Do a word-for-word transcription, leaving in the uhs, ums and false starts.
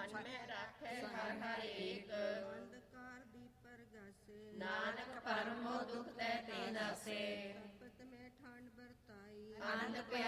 ਮਨ ਮੈਂ ਰਾਖੈ ਹਰ ਹਰ ਏਕ। ਅੰਧਕਾਰ ਦੀ ਪਰਗਾਸੇ ਨਾਨਕ ਪਰਮੋ ਦੁਖ ਤੈ ਤੇ ਦਾਸੇ। ਤਪਤ ਮੈਂ ਠੰਡ ਵਰਤਾਈ ਆਨੰਦ